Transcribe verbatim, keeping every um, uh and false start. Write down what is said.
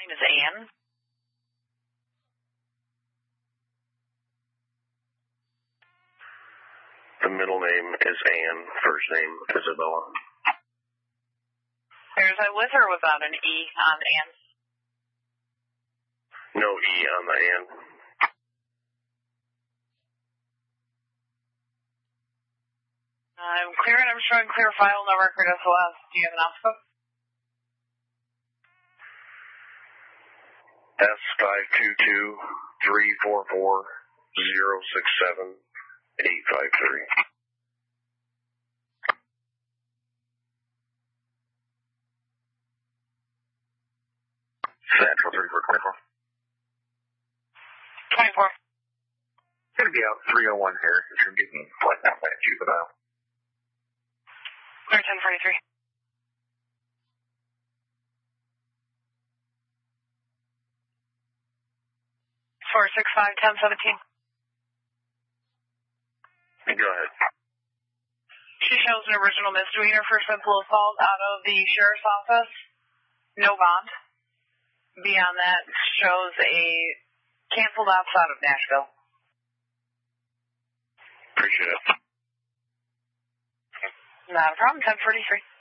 name is Ann. The middle name is Ann, first name Isabella. There's a with or without an E on Ann? No E on the Ann. I'm clearing, I'm showing clear file, no record S O S. Do you have an output? S five two two, three four four, zero six seven, eight five three. Central thirty-four twenty-four. twenty-four. Going to be out three oh one here. You're getting flight now by a juvenile. Clear ten forty-three. four six five, ten seventeen. Go ahead. She shows an original misdemeanor for simple assault out of the sheriff's office. No bond. Beyond that, shows a canceled ops out of Nashville. Appreciate it. Not a problem. ten forty-three.